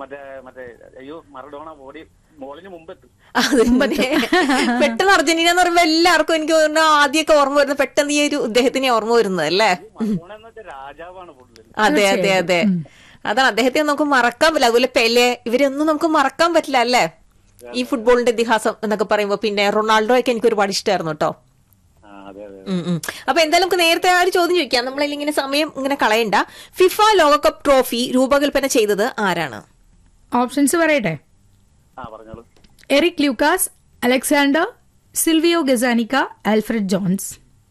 മറ്റേ മറ്റേ അയ്യോ മറഡോണ ബോളിന് മുമ്പെത്തും. പെട്ടെന്ന് അർജന്റീന എന്ന് പറയുമ്പോ എല്ലാവർക്കും എനിക്ക് തോന്നുന്നു ആദ്യമൊക്കെ ഓർമ്മ വരുന്നത് പെട്ടെന്ന് ഈ ഒരു ഇദ്ദേഹത്തിനെ ഓർമ്മ വരുന്നത് അല്ലേ. രാജാവാണ് ഫുട്ബോൾ. അതെ അതെ അതെ, അതാണ് അദ്ദേഹത്തെ നമുക്ക് മറക്കാൻ പറ്റില്ല. അതുപോലെ പെലെ, ഇവരൊന്നും നമുക്ക് മറക്കാൻ പറ്റില്ല അല്ലേ ഈ ഫുട്ബോളിന്റെ ഇതിഹാസം എന്നൊക്കെ പറയുമ്പോ. പിന്നെ റൊണാൾഡോ ഒക്കെ എനിക്ക് ഒരുപാട് ഇഷ്ടമായിരുന്നു കേട്ടോ. അപ്പൊ എന്തായാലും നമുക്ക് നേരത്തെ ആ ഒരു ചോദ്യം ചോദിക്കാം, നമ്മളിങ്ങനെ സമയം ഇങ്ങനെ കളയണ്ട. ഫിഫ ലോകകപ്പ് ട്രോഫി രൂപകൽപ്പന ചെയ്തത് ആരാണ്? ഓപ്ഷൻസ് പറയട്ടെ. Eric Lucas, Alexander, Silvio ഗസാനിക്ക, Alfred John's.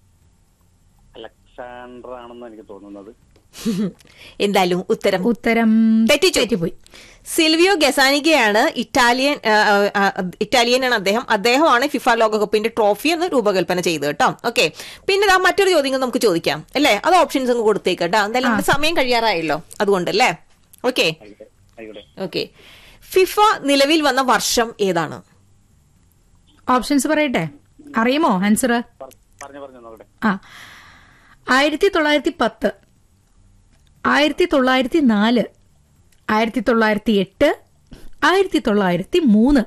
Alexander ആണെന്ന് എനിക്ക് തോന്നുന്നത്. എന്തായാലും ഉത്തരം തെറ്റിപ്പോയി. സിൽവിയോ ഗസാനിക്കയാണ്. ഇറ്റാലിയനാണ് അദ്ദേഹം. അദ്ദേഹമാണ് ഫിഫ ലോകകപ്പിന്റെ ട്രോഫി എന്ന് രൂപകൽപ്പന ചെയ്തത് കേട്ടോ. ഓക്കെ, പിന്നെ മറ്റൊരു ചോദ്യം നമുക്ക് ചോദിക്കാം അല്ലേ? അത് ഓപ്ഷൻസ് അങ്ങ് കൊടുത്തേക്കട്ടോ. എന്തായാലും നമ്മുടെ സമയം കഴിയാറായല്ലോ, അതുകൊണ്ടല്ലേ. ഓക്കെ ഓക്കെ, ഫിഫ നിലവിൽ വന്ന വർഷം ഏതാണ്? ഓപ്ഷൻസ് പറയട്ടെ, അറിയുമോ ആൻസർ? 1910, 1904, 1908, 1903.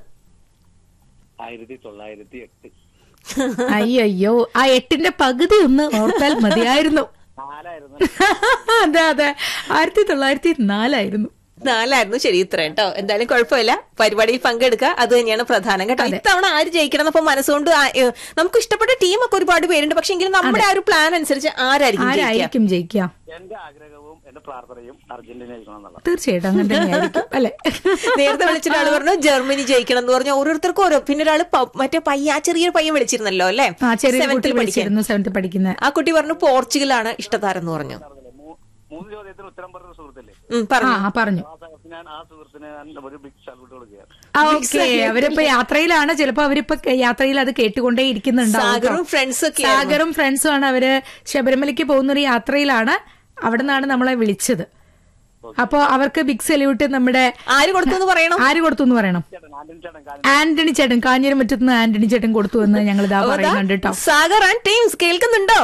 1908. അയ്യോ, ആ 8ന്റെ പകുതി ഒന്ന് ഓർത്താൽ മതിയായിരുന്നു. അതെ അതെ, 1904 4 ശരി ഉത്തരം കേട്ടോ. എന്തായാലും കുഴപ്പമില്ല, പരിപാടിയിൽ പങ്കെടുക്കുക, അത് തന്നെയാണ് പ്രധാനം കേട്ടോ. ഇത്തവണ ആര് ജയിക്കണം എന്നപ്പോ മനസ്സുകൊണ്ട് നമുക്ക് ഇഷ്ടപ്പെട്ട ടീമൊക്കെ ഒരുപാട് പേരുണ്ട്, പക്ഷെ എങ്കിലും നമ്മുടെ ആ ഒരു പ്ലാൻ അനുസരിച്ച് ആരായിരിക്കും ജയിക്കുക? എന്റെ ആഗ്രഹവും എന്റെ പ്രാർത്ഥനയും അർജന്റീന ജയിക്കണം എന്നുള്ളത്. തീർച്ചയായിട്ടും അങ്ങനെ തന്നെയായിരിക്കും അല്ലെ. നേരത്തെ വിളിച്ചിട്ട് ആള് പറഞ്ഞു ജർമ്മനി ജയിക്കണം എന്ന് പറഞ്ഞു. ഓരോരുത്തർക്കും ഓരോ. പിന്നെ ഒരാള് മറ്റേ ചെറിയൊരു പയ്യൻ വിളിച്ചിരുന്നല്ലോ അല്ലെ, 7th പഠിക്കുന്ന ആ കുട്ടി പറഞ്ഞു പോർച്ചുഗലാണ് ഇഷ്ടതാരം എന്ന് പറഞ്ഞു. 3 ചോദ്യത്തിന് ഉത്തരം പറഞ്ഞ സുഹൃത്തല്ലേ പറഞ്ഞു. ഞാൻ ആ സുഹൃത്തിന് ഒരു ബിഗ് സല്യൂട്ട് കൊടുക്കുകയാണ്. അവരിപ്പോ യാത്രയിലാണ്, ചിലപ്പോ അവരിപ്പോ യാത്രയിൽ അത് കേട്ടുകൊണ്ടേ ഇരിക്കുന്നുണ്ടാവും. സാഗറും ഫ്രണ്ട്സും ആണ്. അവര് ശബരിമലയ്ക്ക് പോകുന്ന ഒരു യാത്രയിലാണ്. അവിടെ നിന്നാണ് നമ്മളെ വിളിച്ചത്. അപ്പൊ അവർക്ക് ബിഗ് സല്യൂട്ട്. നമ്മുടെ ആര് കൊടുത്തു എന്ന് പറയണം? ആന്റണി ചേട്ടൻ, കാഞ്ഞിരമറ്റത്തുനിന്ന് ആന്റണി ചേട്ടൻ കൊടുത്തു എന്ന് ഞങ്ങൾ ഇതാ പറയുന്നുണ്ട് കേട്ടോ. സാഗർ ആൻഡ് ടീംസ് കേൾക്കുന്നുണ്ടോ?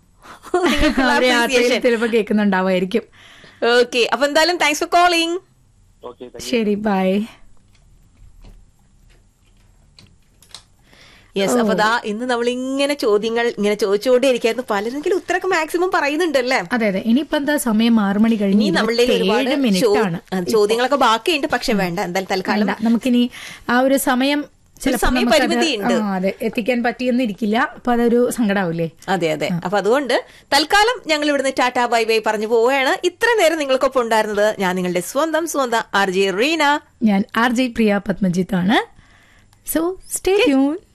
ചിലപ്പോ കേൾക്കുന്നുണ്ടാവുമായിരിക്കും. ഓക്കെ, അപ്പൊ എന്തായാലും താങ്ക്സ് ഫോർ കോളിംഗ്. ശരി, ബൈ. യെസ്, അപ്പൊ ഇന്ന് നമ്മൾ ഇങ്ങനെ ചോദ്യങ്ങൾ ഇങ്ങനെ ചോദിച്ചുകൊണ്ടേ ഇരിക്കായിരുന്നു. പലരെങ്കിലും ഉത്തരമൊക്കെ മാക്സിമം പറയുന്നുണ്ടല്ലേ. അതെ അതെ, ഇനിയിപ്പോ എന്താ സമയം 6 മണി കഴിഞ്ഞ് നമ്മളുടെ ചോദ്യങ്ങളൊക്കെ ബാക്കിയുണ്ട്. പക്ഷെ വേണ്ട, എന്തായാലും തൽക്കാലം നമുക്കിനി ആ ഒരു സമയം പരിമിതി ഉണ്ട്. അതെ, എത്തിക്കാൻ പറ്റിയെന്നിരിക്കില്ല. അപ്പൊ അതൊരു സങ്കടാവില്ലേ? അതെ അതെ. അപ്പൊ അതുകൊണ്ട് തൽക്കാലം ഞങ്ങൾ ഇവിടുന്ന് ടാറ്റാ ബൈ ബൈ പറഞ്ഞു പോവുകയാണ്. ഇത്ര നേരം നിങ്ങൾക്കൊപ്പം ഉണ്ടായിരുന്നത് ഞാൻ നിങ്ങളുടെ സ്വന്തം RJ റീന, ഞാൻ RJ പ്രിയ പത്മജിത്ത് ആണ്. So stay tune.